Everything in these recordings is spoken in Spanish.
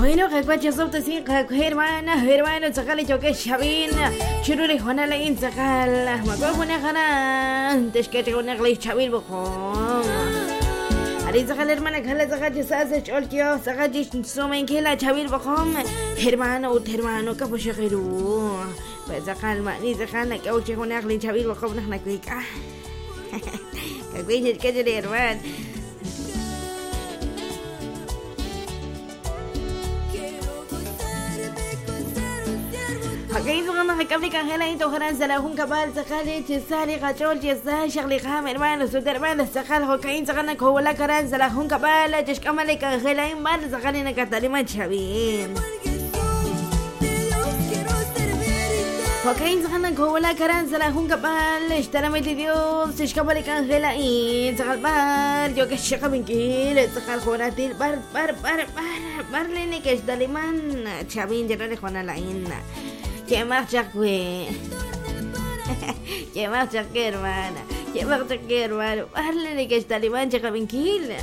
Bueno, que صوت سيقها hermana, سقالي جوكي شابين شروري هنا لين سقال ما كو هنا خنا تشكيتي هنا غلي شابين بخوم هري سقال hermana هلا سقال جساس شولتيو سقال جيش سومين كيلا شابين بخوم hermano كفو شغيرو بسقال ماني سقال نكو شي هنا غلي شابين بخوم نحنا كويك كويك كده hermana حكيت غنا حكملي كان هلا انت وخران سلاهم كبال سخالي تسالي قاتول جزاه شغلي خام hermano سودر مان سخال حكيت غنا كولا كران سلاهم كبال تشكملي كان هلا مال سخالي نكتالي ما شابين حكيت غنا كولا كران سلاهم كبال اشترمت ديوس تشكملي كان هلا ان سخال بار جو كشقه من كيل سخال خوناتي بار لني كش دليمان شابين جرالي خونا لعين Che marcha que hermana, hermano, hazle que está limancha cabinquila.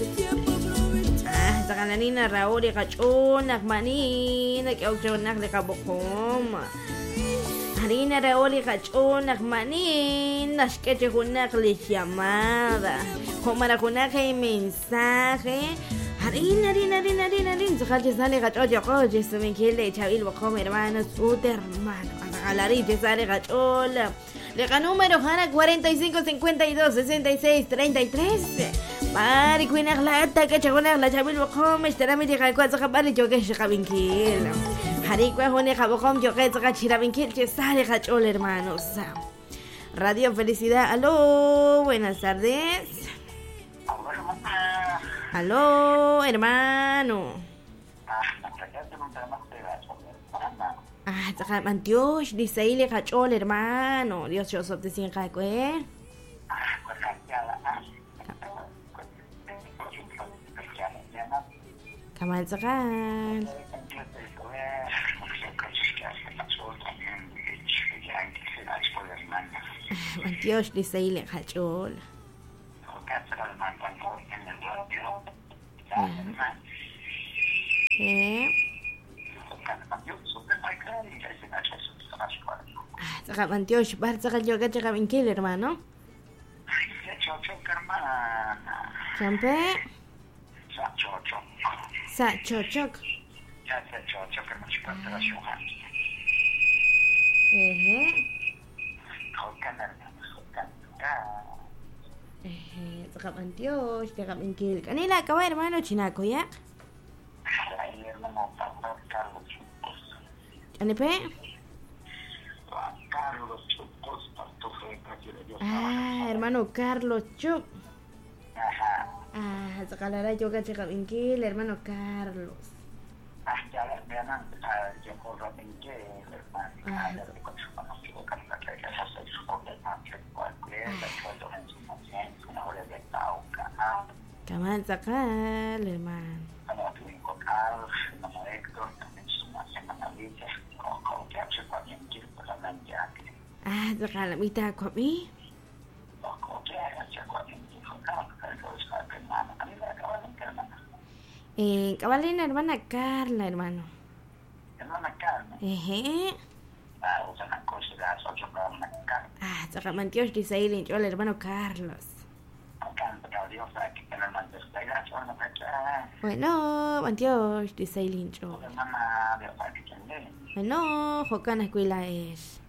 Sacananina Raúl y Cachona, manina, que ochona de cabocoma. Harina Raúl y Cachona, manina, que te una llamada. Como la junaje y mensaje. harina سخالتي سالي غاتشوجي قوجي سمين كيلي تشاويل بقوم hermano سود hermano agarrarي سالي غاتشول لقى número هانا 45 52 66 33 باري كوين اغلاتا كتشاون اغلا تشاويل بقوم اشترامي دي غاكوا زخبالي جوكي شقابين كيل حريكوا هوني خبقوم جوكي زخات شيرابين كيل سالي غاتشول hermanos Radio Felicidad, aló, buenas tardes. Aló, hermano. Sakal Dios, dice ahí le cachó el hermano. Dios yo soy de sin caque. Kaman sakal. Dios dice ahí le cachó. Sacaban Dios, bar sacal yo que llegaban kill hermano. Champe. Sachochok. Sacaban Dios, llegaban kill. Canela acaba hermano chinaco ya. ¿Anepe? Hermano Carlos Chuck. Sakalara yo que chica vinquil, hermano Carlos. Kaman sakal, hermano. Sakala mita kwa mi. Cabalina hermana Carla, hermano. Hermana Carla. Sakaman Dios dice ahí yo al hermano Carlos. Bueno, Dios dice ahí yo. Bueno, Jocana escuela es.